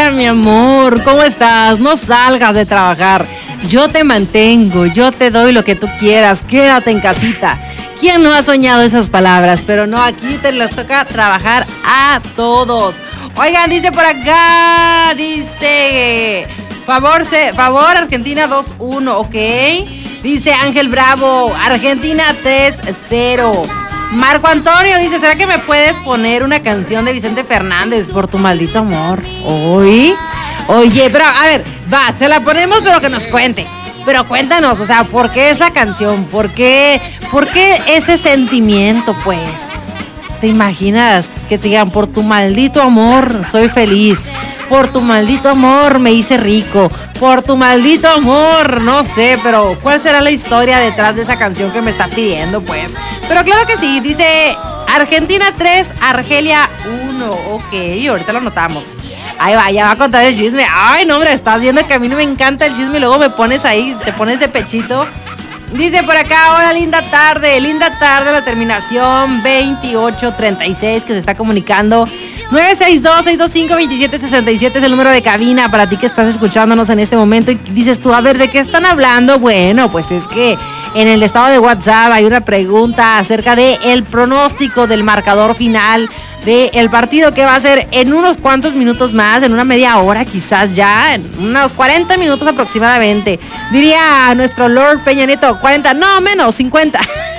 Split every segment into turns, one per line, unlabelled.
día, mi amor. ¿Cómo estás? No salgas de trabajar. Yo te mantengo, yo te doy lo que tú quieras. Quédate en casita. ¿Quién no ha soñado esas palabras? Pero no, aquí te les toca trabajar a todos. Oigan, dice por acá, dice, favor, Argentina 2-1, ¿ok? Dice Ángel Bravo, Argentina 3-0. Marco Antonio dice, ¿será que me puedes poner una canción de Vicente Fernández por tu maldito amor? Oye, pero a ver, va, se la ponemos, pero que nos cuente. Pero cuéntanos, o sea, ¿por qué esa canción? ¿Por qué ese sentimiento, pues? ¿Te imaginas que te digan, por tu maldito amor soy feliz? Por tu maldito amor me hice rico. Por tu maldito amor, no sé, pero ¿cuál será la historia detrás de esa canción que me está pidiendo, pues? Pero claro que sí, dice Argentina 3, Argelia 1. Ok, ahorita lo notamos. Ahí va, ya va a contar el chisme. Ay, no, hombre, estás viendo que a mí no me encanta el chisme y luego me pones ahí, te pones de pechito. Dice por acá, hola, linda tarde, la terminación 2836 que se está comunicando. 962-625-2767 es el número de cabina para ti que estás escuchándonos en este momento y dices tú, a ver, ¿de qué están hablando? Bueno, pues es que en el estado de WhatsApp hay una pregunta acerca de el pronóstico del marcador final del partido que va a ser en unos cuantos minutos más, en una media hora quizás ya, en unos 40 minutos aproximadamente. Diría nuestro Lord Peña Nieto, 40, no, menos, 50.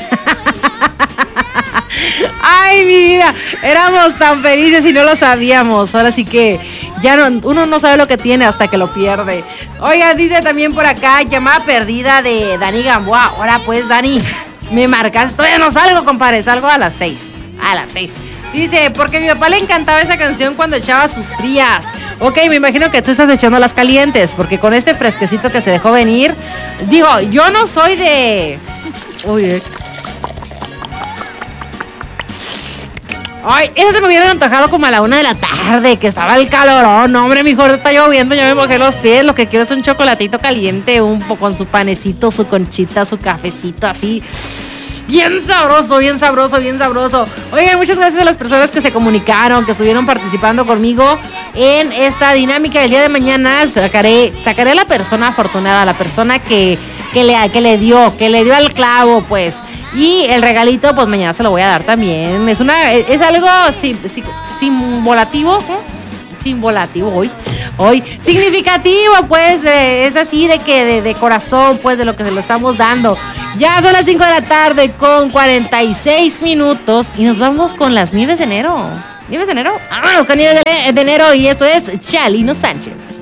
Ay, mi vida, éramos tan felices y no lo sabíamos. Ahora sí que ya no, uno no sabe lo que tiene hasta que lo pierde. Oiga, dice también por acá, llamada perdida de Dani Gamboa. Ahora pues, Dani, me marcas, todavía no salgo, compadre, salgo a las 6. A las 6. Dice, porque a mi papá le encantaba esa canción cuando echaba sus frías. Ok, me imagino que tú estás echando las calientes, porque con este fresquecito que se dejó venir, digo, yo no soy de... Uy, ay, eso se me hubiera antojado como a la 1 de la tarde, que estaba el calorón. No, hombre, mijo, está lloviendo, ya me mojé los pies. Lo que quiero es un chocolatito caliente, con su panecito, su conchita, su cafecito, así. Bien sabroso, bien sabroso, bien sabroso. Oigan, muchas gracias a las personas que se comunicaron, que estuvieron participando conmigo en esta dinámica. El día de mañana sacaré a la persona afortunada, la persona que le dio al clavo, pues. Y el regalito, pues mañana se lo voy a dar también. Es algo simbolativo, ¿eh? Simbolativo hoy. Significativo, pues, es así de corazón, pues, de lo que se lo estamos dando. Ya son las 5 de la tarde con 46 minutos y nos vamos con las nieves de enero. ¿Nieves de enero? Vámonos con nieves de enero y esto es Chalino Sánchez.